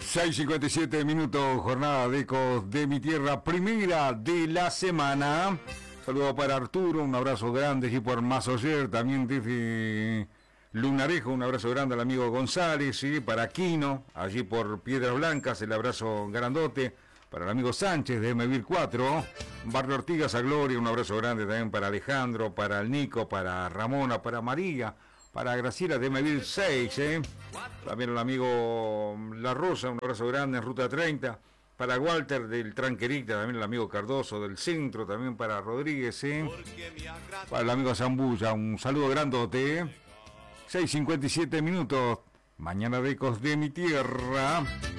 6:57 minutos, jornada de Ecos de mi Tierra, primera de la semana. Saludo para Arturo, un abrazo grande aquí por Mazoyer, también desde Lunarejo, un abrazo grande al amigo González, ¿sí? Para Quino, allí por Piedras Blancas, el abrazo grandote. Para el amigo Sánchez de Mevir 4, Barrio Ortigas a Gloria, un abrazo grande también para Alejandro, para el Nico, para Ramona, para María, para Graciela de Mevir 6, también el amigo La Rosa, un abrazo grande en Ruta 30, para Walter del Tranquerita, también el amigo Cardoso del Centro, también para Rodríguez, para el amigo Zambulla, un saludo grandote, 6:57 minutos, mañana de Ecos de mi Tierra.